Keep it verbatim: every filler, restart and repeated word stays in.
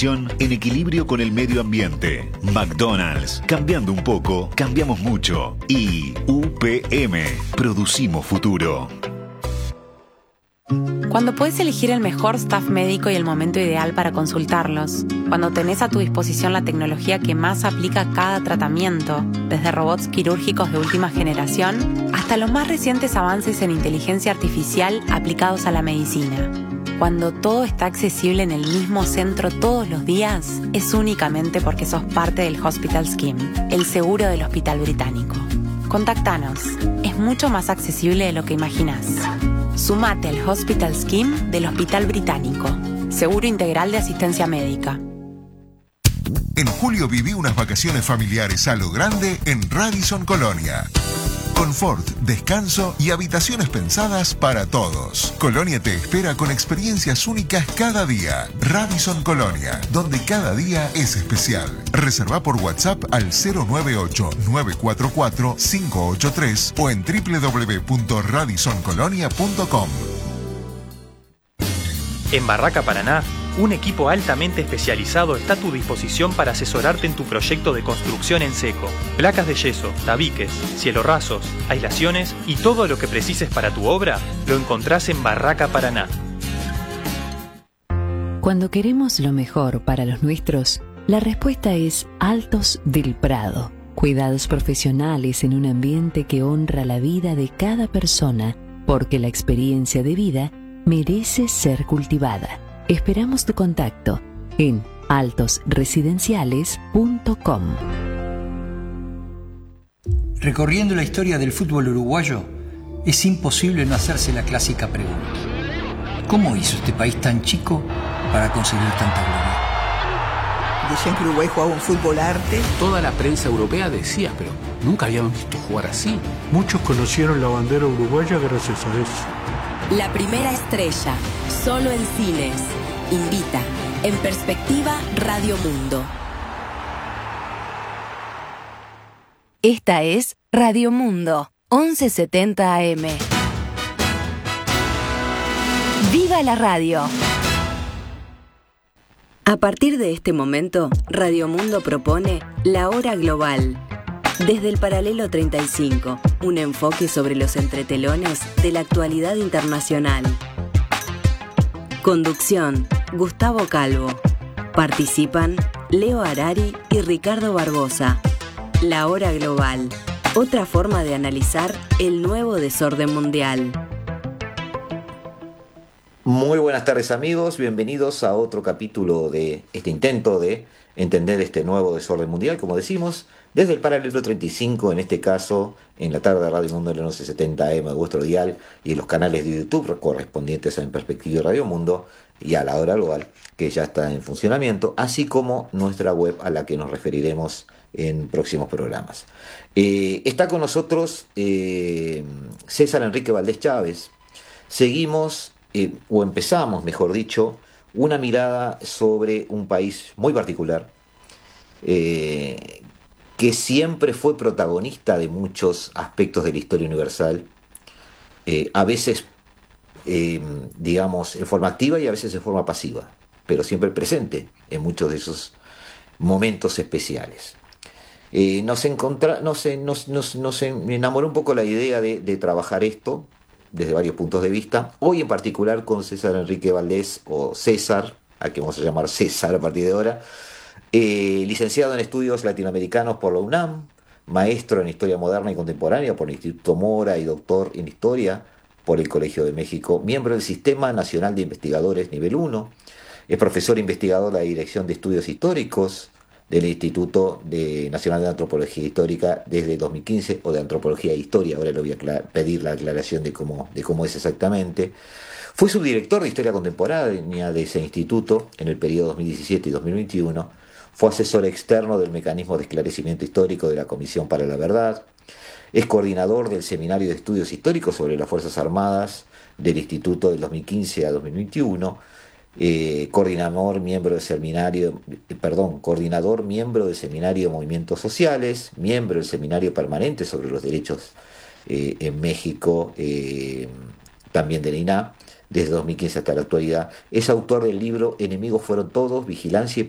innovación en equilibrio con el medio ambiente. McDonald's, cambiando un poco, cambiamos mucho. Y U P M, producimos futuro. Cuando puedes elegir el mejor staff médico y el momento ideal para consultarlos, cuando tenés a tu disposición la tecnología que más aplica a cada tratamiento, desde robots quirúrgicos de última generación hasta los más recientes avances en inteligencia artificial aplicados a la medicina. Cuando todo está accesible en el mismo centro todos los días, es únicamente porque sos parte del Hospital Scheme, el seguro del Hospital Británico. Contactanos, es mucho más accesible de lo que imaginás. Sumate al Hospital Scheme del Hospital Británico. Seguro integral de asistencia médica. En julio viví unas vacaciones familiares a lo grande en Radisson Colonia. Confort, descanso y habitaciones pensadas para todos. Colonia te espera con experiencias únicas cada día. Radisson Colonia, donde cada día es especial. Reserva por WhatsApp al cero nueve ocho, nueve cuatro cuatro, cinco ocho tres o en doble u doble u doble u punto radisson colonia punto com. En Barraca Paraná, un equipo altamente especializado está a tu disposición para asesorarte en tu proyecto de construcción en seco. Placas de yeso, tabiques, cielorrasos, aislaciones y todo lo que precises para tu obra lo encontrás en Barraca Paraná. Cuando queremos lo mejor para los nuestros, la respuesta es Altos del Prado. Cuidados profesionales en un ambiente que honra la vida de cada persona, porque la experiencia de vida merece ser cultivada. Esperamos tu contacto en altos residenciales punto com. Recorriendo la historia del fútbol uruguayo, es imposible no hacerse la clásica pregunta: ¿cómo hizo este país tan chico para conseguir tanta gloria? Decían que Uruguay jugaba un fútbol arte. Toda la prensa europea decía, pero nunca habíamos visto jugar así. Muchos conocieron la bandera uruguaya gracias a eso. La primera estrella, solo en cines. Invita, en perspectiva, Radio Mundo. Esta es Radio Mundo, once setenta A M. ¡Viva la radio! A partir de este momento, Radio Mundo propone La Hora Global. Desde el paralelo treinta y cinco, un enfoque sobre los entretelones de la actualidad internacional. Conducción, Gustavo Calvo. Participan Leo Harari y Ricardo Barbosa. La Hora Global, otra forma de analizar el nuevo desorden mundial. Muy buenas tardes, amigos, bienvenidos a otro capítulo de este intento de entender este nuevo desorden mundial, como decimos, desde el paralelo treinta y cinco, en este caso, en la tarde de Radio Mundo en el once setenta A M de vuestro dial y en los canales de YouTube correspondientes a En Perspectiva y Radio Mundo y a La Hora Global, que ya está en funcionamiento, así como nuestra web a la que nos referiremos en próximos programas. Eh, está con nosotros eh, César Enrique Valdés Chávez. Seguimos, eh, o empezamos, mejor dicho, una mirada sobre un país muy particular, eh, que siempre fue protagonista de muchos aspectos de la historia universal, eh, a veces, eh, digamos, en forma activa y a veces en forma pasiva, pero siempre presente en muchos de esos momentos especiales. Eh, nos, encontra, nos, nos, nos, nos enamoró un poco la idea de, de trabajar esto desde varios puntos de vista, hoy en particular con César Enrique Valdés, o César, a que vamos a llamar César a partir de ahora, eh, licenciado en Estudios Latinoamericanos por la UNAM, maestro en Historia Moderna y Contemporánea por el Instituto Mora y doctor en Historia por el Colegio de México, miembro del Sistema Nacional de Investigadores Nivel uno, es profesor investigador de la Dirección de Estudios Históricos del Instituto de Nacional de Antropología Histórica desde dos mil quince, o de Antropología e Historia, ahora le voy a pedir la aclaración de cómo, de cómo es exactamente. Fue subdirector de Historia Contemporánea de ese instituto en el periodo dos mil diecisiete y dos mil veintiuno, fue asesor externo del Mecanismo de Esclarecimiento Histórico de la Comisión para la Verdad, es coordinador del Seminario de Estudios Históricos sobre las Fuerzas Armadas del Instituto del dos mil quince a dos mil veintiuno, Eh, coordinador miembro del seminario, eh, perdón, coordinador miembro del Seminario de Movimientos Sociales, miembro del Seminario Permanente sobre los Derechos eh, en México, eh, también de la I N A H, desde dos mil quince hasta la actualidad. Es autor del libro Enemigos fueron todos, Vigilancia y